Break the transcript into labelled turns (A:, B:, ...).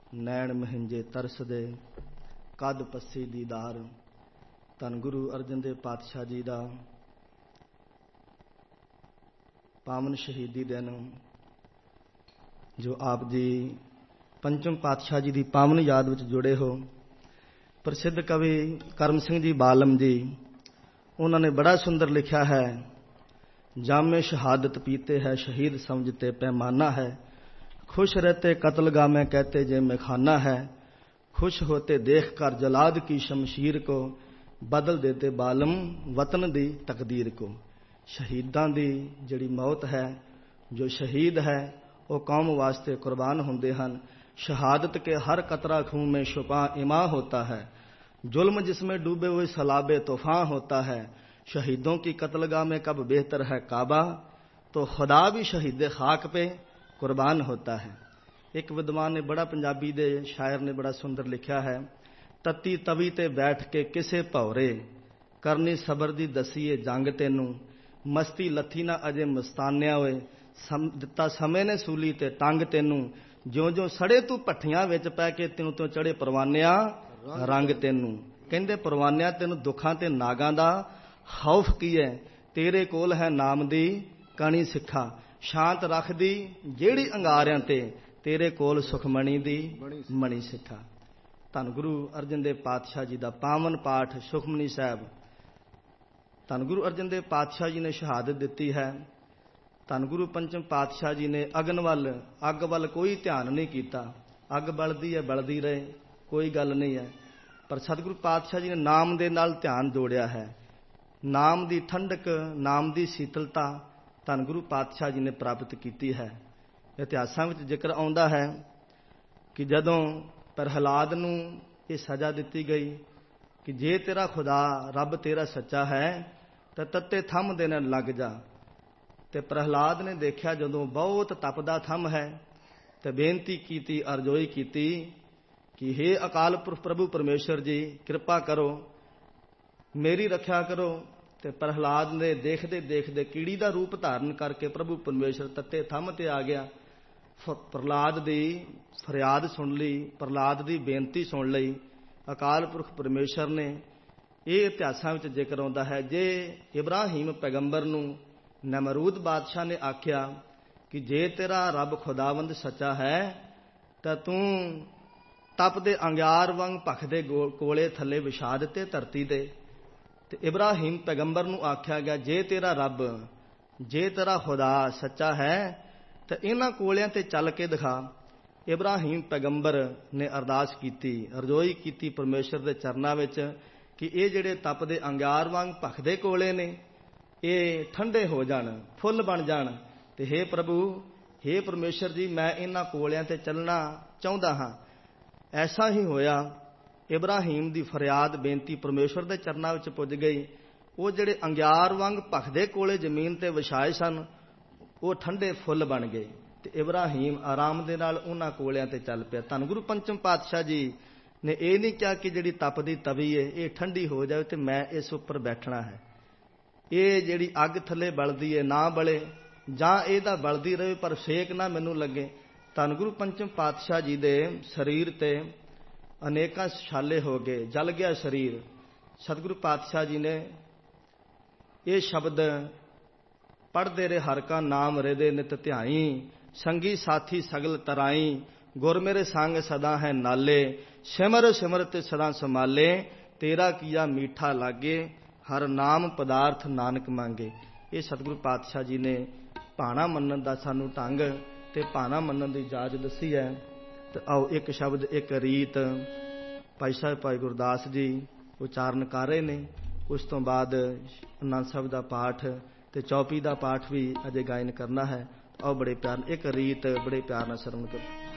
A: ਨੈਣ ਮਹਿੰਜੇ ਤਰਸਦੇ ਕਦ ਪੱਸੀ ਦੀਦਾਰ। ਧੰਨ ਗੁਰੂ ਅਰਜਨ ਦੇਵ ਪਾਤਸ਼ਾਹ ਜੀ ਦਾ ਪਾਵਨ ਸ਼ਹੀਦੀ ਦਿਨ, ਜੋ ਆਪ ਜੀ ਪੰਚਮ ਪਾਤਸ਼ਾਹ ਜੀ ਦੀ ਪਾਵਨ ਯਾਦ ਵਿੱਚ ਜੁੜੇ ਹੋ। ਪ੍ਰਸਿੱਧ ਕਵੀ ਕਰਮ ਸਿੰਘ ਜੀ ਬਾਲਮ ਜੀ, ਉਹਨਾਂ ਨੇ ਬੜਾ ਸੁੰਦਰ ਲਿਖਿਆ ਹੈ, ਜਾਮੇ ਸ਼ਹਾਦਤ ਪੀਤੇ ਹੈ ਸ਼ਹੀਦ ਸਮਝਤੇ ਪੈਮਾਨਾ ਹੈ, खुश रहते कत्लगाह में कहते जे में खाना है, खुश होते देख कर जलाद की शमशीर को, बदल देते बालम वतन दी तकदीर को। शहीदां दी जिहड़ी मौत है, जो शहीद है वो कौम वास्ते कुर्बान होंदे हन। शहादत के हर कतरा खून में छुपा इमा होता है, जुल्म जिसमें डूबे हुए सलाबे तूफान होता है। शहीदों की कत्लगाह में कब बेहतर है काबा, तो खुदा भी शहीद खाक पे कुर्बान होता है। एक विद्वान ने बड़ा, पंजाबी दे शायर ने बड़ा सुंदर लिखा है, तत्ती तवी ते बैठ के किसे भौरे, करनी सबर दी दसीए जंग तेनू, मस्ती लथी ना अजे मस्तानिया होए, दिता समय ने सूली ते टंग तेनू, ज्यों ज्यों सड़े तू भट्ठियां विच पै के त्यों त्यों चढ़े परवानिया रंग तेनू। कहंदे परवानिया तेनू दुखां ते नागां दा खौफ की है, तेरे कोल है नाम दी कणी सिखा, शांत रखदी जेड़ी अंगारियां ते, तेरे कोल सुखमणी दी मणी सिखा। धन गुरु अर्जन देव पातशाह जी का पावन पाठ सुखमनी साहब। धन गुरु अर्जन देव पातशाह जी ने शहादत दी है। धन गुरु पंचम पातशाह जी ने अगन वल, अग वल कोई ध्यान नहीं किया। अग बलदी है बलदी रहे, कोई गल नहीं है, पर सतगुरु पातशाह जी ने नाम दे नाल ध्यान जोड़िया है। नाम दी ठंडक, नाम दी शीतलता धन गुरु पातशाह जी ने प्राप्त की है। इतिहासां विच जिक्र आउंदा है कि जदों प्रहलाद नूं ये सज़ा दी गई कि जे तेरा खुदा रब तेरा सच्चा है तो तत्ते थम दे नाल लग जा। ते प्रहलाद ने देखा जदों बहुत तपदा थम है, तो बेनती की, अरजोई की कि हे अकाल पुरख प्रभु परमेश्वर जी कृपा करो, मेरी रक्षा करो। ते प्रहलाद ने देखते देखते कीड़ी का रूप धारण करके प्रभु परमेश्वर तत्ते थम ते आ गया। प्रहलाद की फरियाद सुन ली, प्रहलाद की बेनती सुन ली। अकाल पुरख परमेश्वर ने, ये इतिहासां विच जिक्र आउंदा है, जे इब्राहिम पैगंबर नूं नमरूद बादशाह ने आख्या कि जे तेरा रब खुदावंद सच्चा है तो तू तप दे अंगार वांग भखदे कोले थले विछा दिते धरती दे। ते इब्राहिम पैगंबर नूं आख्या गया, जे तेरा रब, जे तेरा खुदा सच्चा है तो इन्हां कोलियां ते चल के दिखा। इब्राहिम पैगंबर ने अरदास की, अरजोई की परमेश्वर के चरनां विच कि ये जिहड़े तप दे अंगार वांग भखदे कोले ने ये ठंडे हो जाण, फुल बन जाण। ते हे प्रभु, हे परमेश्वर जी, मैं इन्हां कोलियां ते चलना चाहुंदा हां। ऐसा ही होया। इब्राहिम की फरियाद बेनती परमेश्वर के चरनां विच पुज गई। वो जिहड़े अंगियार वांग भखदे कोले जमीन ते विछाए सन, वो ठंडे फुल बन गए। ते इब्राहिम आराम दे नाल उन्हां कोलियां ते चल पिया। धन गुरु पंचम पातशाह जी ने यह नहीं कहा कि जिहड़ी तप दी तवी है ये ठंडी हो जाए तो मैं इस उपर बैठना है। ये जिहड़ी अग थले बलदी है ना बले, जां इहदा बलदी रहे पर सेक ना मैनू लगे। धन गुरु पंचम पातशाह जी दे शरीर ते अनेकां छाले हो गए, जल गया शरीर। सतगुरु पातशाह जी ने ये शब्द पढ़ते रहे, हर का नाम हृदय नित ध्याई, संगी साथी सगल तराई, गुर मेरे संग सदा है नाले, सिमर सिमरत सदा संभाले, तेरा किया मीठा लागे, हर नाम पदार्थ नानक मांगे। ये सतगुरु पातशाह जी ने भाणा मनन दा सानू ढंग ते भाणा मनन दी जाच दसी है। तो आओ एक शब्द एक रीत भाई साहब भाई गुरदास जी उचारण कर रहे ने, उस तो बाद आनंद साहब का पाठ ते चौपी का पाठ भी अजे गायन करना है। आओ बड़े प्यार एक रीत बड़े प्यार नाल सरवण करो।